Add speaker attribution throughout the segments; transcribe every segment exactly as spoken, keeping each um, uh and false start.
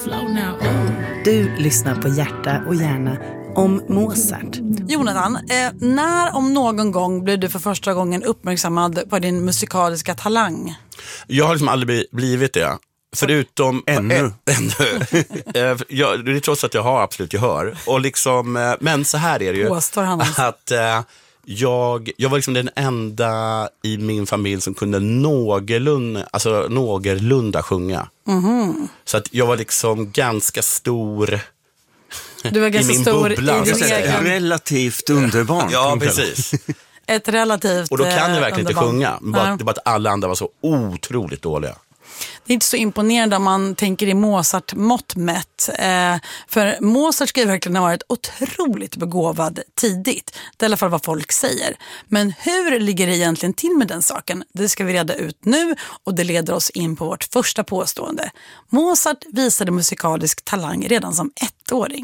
Speaker 1: Du lyssnar på Hjärta och hjärna om Mozart.
Speaker 2: Jonathan, eh, när om någon gång blev du för första gången uppmärksammad på din musikaliska talang?
Speaker 3: Jag har liksom aldrig blivit det. Förutom
Speaker 4: ännu.
Speaker 3: Äh, ännu. jag, det är trots att jag har absolut gehör. Och liksom, men så här är det ju.
Speaker 2: Påstår han alltså.
Speaker 3: Att äh, jag, jag var liksom den enda i min familj som kunde någorlunda, alltså någorlunda sjunga. Mm-hmm. Så att jag var liksom ganska stor.
Speaker 2: Du var ganska
Speaker 3: i min
Speaker 2: stor
Speaker 3: bubbla,
Speaker 2: i din egen...
Speaker 4: Relativt underbarn.
Speaker 3: Ja, precis.
Speaker 2: Ett relativt.
Speaker 3: Och då kan jag verkligen
Speaker 2: underbarn.
Speaker 3: inte sjunga. Bara,
Speaker 2: ja.
Speaker 3: Det var att alla andra var så otroligt dåliga.
Speaker 2: Det är inte så imponerande om man tänker i Mozart-mått mätt. Eh, för Mozart ska ju verkligen ha varit otroligt begåvad tidigt. Det är i alla fall vad folk säger. Men hur ligger det egentligen till med den saken? Det ska vi reda ut nu och det leder oss in på vårt första påstående. Mozart visade musikalisk talang redan som ettåring.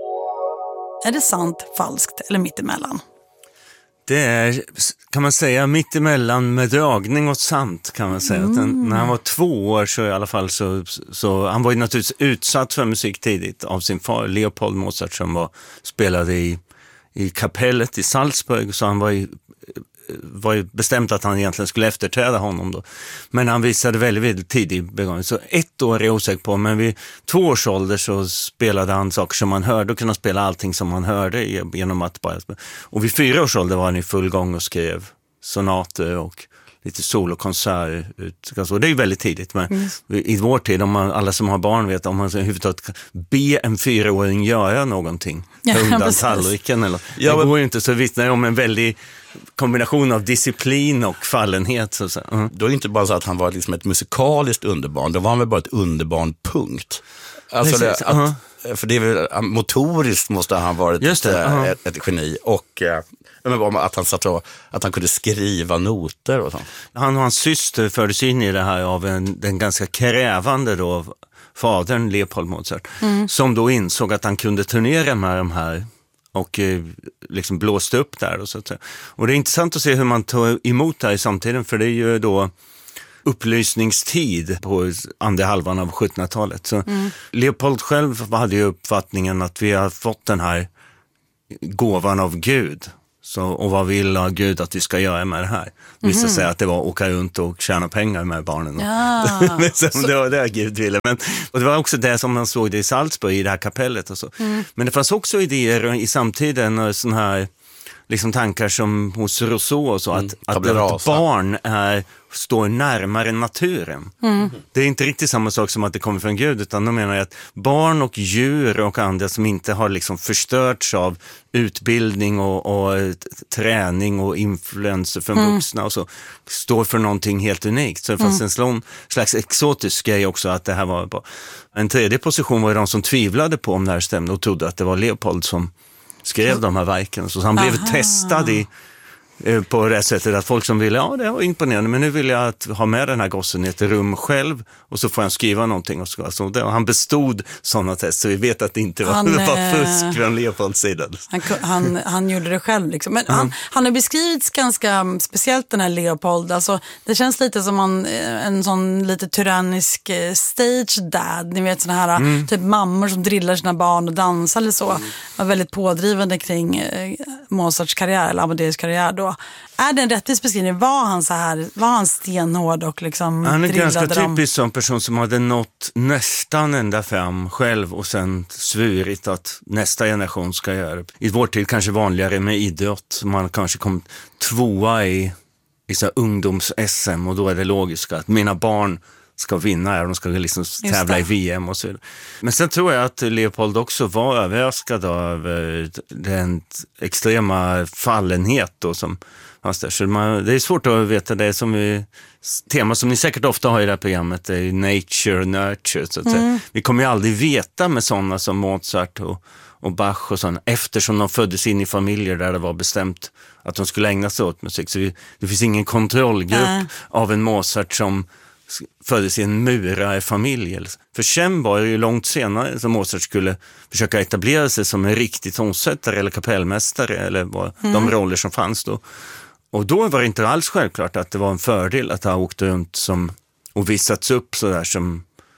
Speaker 2: Är det sant, falskt eller mittemellan?
Speaker 4: Det är, kan man säga, mittemellan med dragning och sant, kan man säga. Mm. Att den, när han var två år så i alla fall så, så han var ju naturligtvis utsatt för musik tidigt av sin far Leopold Mozart som var, spelade i, i kapellet i Salzburg, så han var ju var ju bestämt att han egentligen skulle efterträda honom då. Men han visade väldigt, väldigt tidig begåvning. Så ett år är jag osäker på, men vid två års ålder så spelade han saker som man hörde och kunde spela allting som man hörde genom att bara spela. Och vid fyra års ålder var han i full gång och skrev sonater och lite solokonserter. Och det är ju väldigt tidigt, men mm. i vår tid, om man, alla som har barn vet, om man överhuvudtaget kan be en fyraåring göra någonting, ta undan ja, tallriken eller, ja, det men... går ju inte, så vittnar det om en väldigt kombination av disciplin och fallenhet. Så, så. Uh-huh.
Speaker 3: Då är det inte bara så att han var liksom ett musikaliskt underbarn, då var han väl bara ett underbarn, punkt. Alltså det, uh-huh. att, för det är väl, motoriskt måste han ha varit Just det, uh-huh. ett, ett geni och men att han satt och, att han kunde skriva noter och sånt.
Speaker 4: Han och hans syster fördes in i det här av en, den ganska krävande då fadern Leopold Mozart, mm. som då insåg att han kunde turnera med de här och eh, liksom blåste upp där och så att säga. Och det är intressant att se hur man tar emot det här i samtiden, för det är ju då upplysningstid på andra halvan av sjuttonhundratalet. Så mm. Leopold själv hade ju uppfattningen att vi har fått den här gåvan av Gud. Så, och vad vill Gud att vi ska göra med det här? Vissa mm. säger att det var att åka runt och tjäna pengar med barnen.
Speaker 2: Ja.
Speaker 4: Så det var det Gud ville. Men, och det var också det som man såg det i Salzburg, i det här kapellet och så. Mm. Men det fanns också idéer i samtiden, sån här liksom tankar som hos Rousseau och så, att, mm. att, att barn är, står närmare naturen. Mm. Det är inte riktigt samma sak som att det kommer från Gud, utan de menar att barn och djur och andra som inte har liksom förstörts av utbildning och, och träning och influenser från mm. vuxna och så, står för någonting helt unikt. Så det fanns mm. en slån, slags exotisk grej också, att det här var bara. En tredje position var de som tvivlade på om det här stämde och trodde att det var Leopold som skrev de här verken. Så han Aha. blev testad i, på det sättet att folk som ville, ja det var imponerande, men nu vill jag att ha med den här gossen i ett rum själv och så får han skriva någonting. Och så, alltså, det, och han bestod sådana test, så vi vet att det inte var, han, det var fusk från Leopolds sida.
Speaker 2: Han, han, han gjorde det själv liksom. Men mm. han, han har beskrivits ganska speciellt, den här Leopold. Alltså, det känns lite som en, en sån lite tyrannisk stage dad. Ni vet såna här mm. typ mammor som drillar sina barn och dansar eller så. Mm. Var väldigt pådrivande kring eh, Mozarts karriär, eller Amadeus karriär då. Är det en rättvis beskrivning? Var han så här, var han stenhård och liksom
Speaker 4: han är ganska
Speaker 2: dem?
Speaker 4: Typisk som person som hade nått nästan ända fram själv och sen svurit att nästa generation ska göra det. I vår tid kanske vanligare med idrott. Man kanske kom tvåa i, i så ungdoms-S M och då är det logiska att mina barn ska vinna här, de ska liksom tävla i V M och så. Men sen tror jag att Leopold också var överraskad av den extrema fallenhet då som fanns där. Så man, det är svårt att veta, det som vi, tema som ni säkert ofta har i det här programmet är nature och nurture så att mm. säga. Vi kommer ju aldrig veta med sådana som Mozart och, och Bach och sådana, eftersom de föddes in i familjer där det var bestämt att de skulle ägna sig åt musik. Så vi, det finns ingen kontrollgrupp mm. av en Mozart som föddes i en murarfamilj. För sen var det ju långt senare som Mozart skulle försöka etablera sig som en riktig tonsättare eller kapellmästare eller vad, mm. de roller som fanns då. Och då var det inte alls självklart att det var en fördel att ha åkt runt som, och visats upp så där som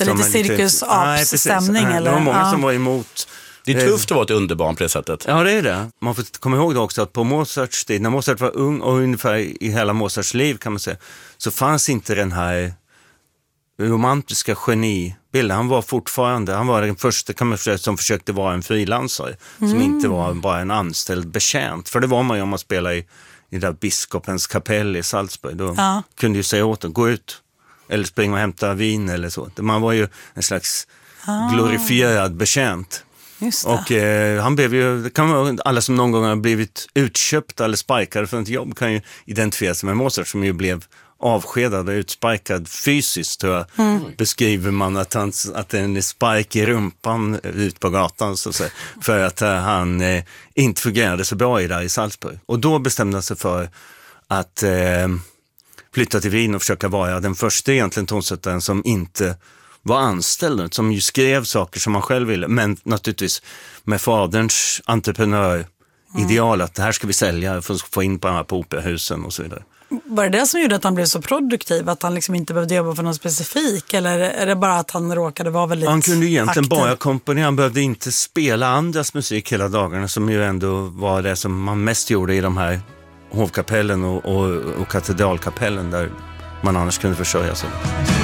Speaker 2: inte lite cirkusapsstämning?
Speaker 4: Nej, det var många ja. som var emot.
Speaker 3: Det är tufft att vara ett underbarn på det sättet.
Speaker 4: Ja, det är det. Man får komma ihåg det också att på Mozarts tid, när Mozart var ung och ungefär i hela Mozarts liv kan man säga, så fanns inte den här romantiska genibilden. Han var fortfarande, han var den första kan man säga, som försökte vara en frilansare, mm. som inte var bara en anställd betjänt. För det var man ju om man spelade i, i där biskopens kapell i Salzburg. Då ja. kunde ju säga åt dem, gå ut eller springa och hämta vin eller så. Man var ju en slags ah. glorifierad betjänt. Och eh, han blev ju, det kan vara, alla som någon gång har blivit utköpta eller sparkade från ett jobb kan ju identifiera sig med Mozart, som ju blev avskedad och utsparkad fysiskt, tror jag. Mm. Beskriver man att, han, att det är en spark i rumpan ut på gatan så att säga, för att uh, han eh, inte fungerade så bra i där i Salzburg. Och då bestämde han sig för att eh, flytta till Wien och försöka vara den första egentligen tonsättaren som inte var anställd, som ju skrev saker som han själv ville, men naturligtvis med faderns entreprenörideal mm. att det här ska vi sälja för att få in på de här på operahusen och så vidare.
Speaker 2: Var det det som gjorde att han blev så produktiv, att han liksom inte behövde jobba för någon specifik, eller är det bara att han råkade vara väldigt
Speaker 4: Han kunde egentligen
Speaker 2: aktiv?
Speaker 4: bara komponera, han behövde inte spela andras musik hela dagarna, som ju ändå var det som man mest gjorde i de här hovkapellen och, och, och katedralkapellen där man annars kunde försörja sig.